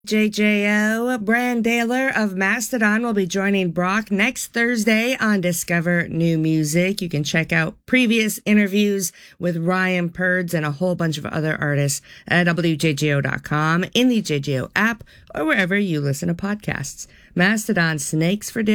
JJO, Brand Daler of Mastodon will be joining Brock next Thursday on Discover New Music. You can check out previous interviews with Ryan Purds and a whole bunch of other artists at WJJO.com, in the JJO app, or wherever you listen to podcasts. Mastodon, Snakes for Dinner.